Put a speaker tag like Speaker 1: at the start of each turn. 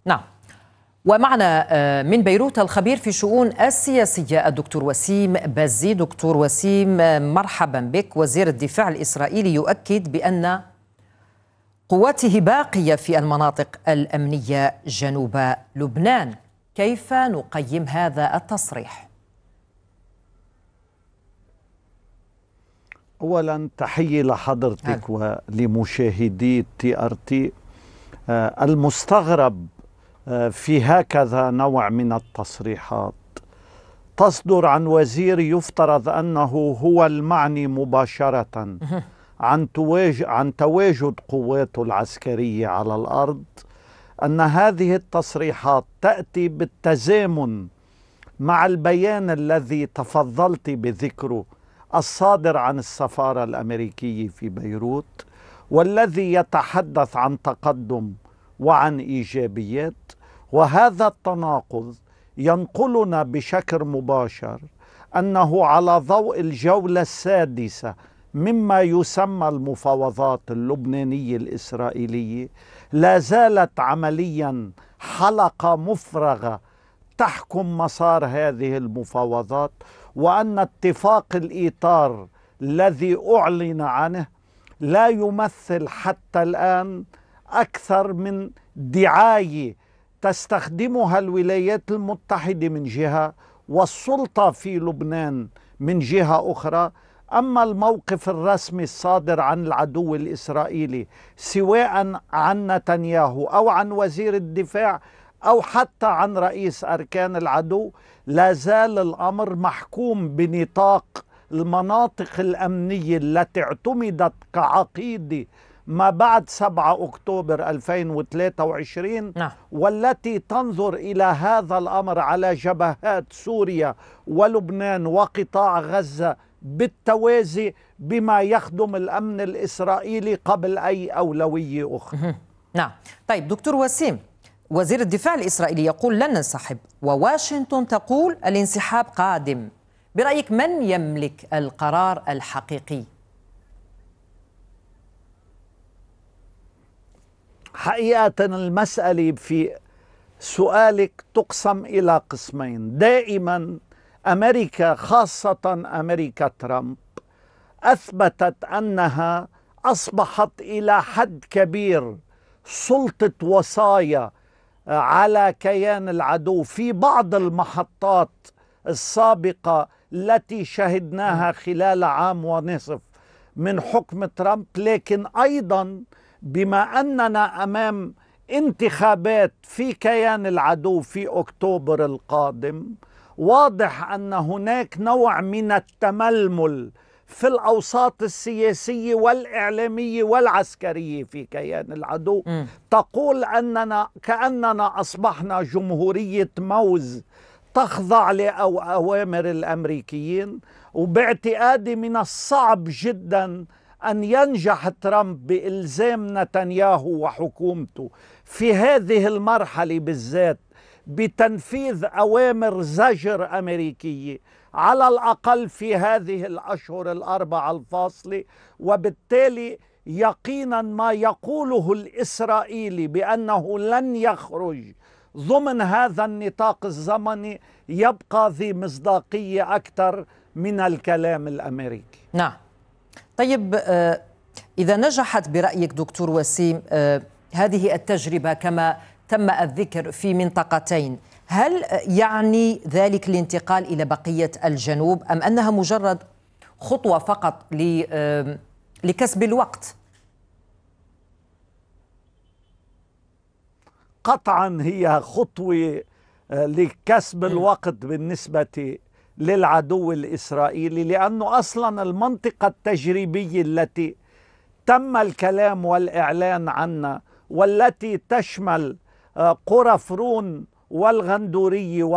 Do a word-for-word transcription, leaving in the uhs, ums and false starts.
Speaker 1: نعم. ومعنا من بيروت الخبير في شؤون السياسية الدكتور وسيم بزي. دكتور وسيم، مرحبا بك. وزير الدفاع الإسرائيلي يؤكد بأن قواته باقية في المناطق الأمنية جنوب لبنان. كيف نقيم هذا التصريح؟
Speaker 2: أولا تحية لحضرتك ولمشاهدي تي ار تي. المستغرب في هكذا نوع من التصريحات تصدر عن وزير يفترض أنه هو المعني مباشرة عن عن تواجد قواته العسكرية على الأرض، أن هذه التصريحات تأتي بالتزامن مع البيان الذي تفضلت بذكره الصادر عن السفارة الأمريكية في بيروت، والذي يتحدث عن تقدم وعن إيجابيات. وهذا التناقض ينقلنا بشكل مباشر أنه على ضوء الجولة السادسة مما يسمى المفاوضات اللبنانية الإسرائيلية لا زالت عمليا حلقة مفرغة تحكم مسار هذه المفاوضات، وأن اتفاق الإطار الذي أعلن عنه لا يمثل حتى الآن أكثر من دعاية تستخدمها الولايات المتحدة من جهة والسلطة في لبنان من جهة أخرى. أما الموقف الرسمي الصادر عن العدو الإسرائيلي سواء عن نتنياهو أو عن وزير الدفاع أو حتى عن رئيس أركان العدو، لا زال الأمر محكوم بنطاق المناطق الأمنية التي اعتمدت كعقيدة ما بعد سبعة أكتوبر ألفين وثلاثة وعشرين،
Speaker 1: نعم.
Speaker 2: والتي تنظر إلى هذا الأمر على جبهات سوريا ولبنان وقطاع غزة بالتوازي بما يخدم الأمن الإسرائيلي قبل أي أولوية أخرى.
Speaker 1: نعم. طيب دكتور وسيم، وزير الدفاع الإسرائيلي يقول لن ننسحب، وواشنطن تقول الانسحاب قادم. برأيك من يملك القرار الحقيقي؟
Speaker 2: حقيقة المسألة في سؤالك تقسم إلى قسمين. دائما أمريكا، خاصة أمريكا ترامب، أثبتت أنها أصبحت إلى حد كبير سلطة وصاية على كيان العدو في بعض المحطات السابقة التي شهدناها خلال عام ونصف من حكم ترامب. لكن أيضا بما أننا أمام انتخابات في كيان العدو في أكتوبر القادم، واضح أن هناك نوع من التململ في الأوساط السياسية والإعلامية والعسكرية في كيان العدو م. تقول أننا كأننا أصبحنا جمهورية موز تخضع لأوامر الأمريكيين. وباعتقادي من الصعب جدا أن ينجح ترامب بإلزام نتنياهو وحكومته في هذه المرحلة بالذات بتنفيذ أوامر زجر أمريكية على الأقل في هذه الأشهر الأربعة الفاصلة. وبالتالي يقينا ما يقوله الإسرائيلي بأنه لن يخرج ضمن هذا النطاق الزمني يبقى ذي مصداقية أكثر من الكلام الأمريكي.
Speaker 1: نعم. طيب، إذا نجحت برأيك دكتور وسيم هذه التجربة كما تم الذكر في منطقتين، هل يعني ذلك الانتقال إلى بقية الجنوب أم أنها مجرد خطوة فقط لكسب الوقت؟
Speaker 2: قطعا هي خطوة لكسب الوقت بالنسبة للعدو الإسرائيلي، لأنه أصلا المنطقة التجريبية التي تم الكلام والإعلان عنها والتي تشمل قرى فرون والغندورية